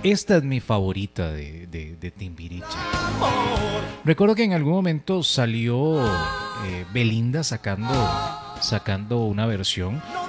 Esta es mi favorita de Timbiriche. Recuerdo que en algún momento salió Belinda sacando una versión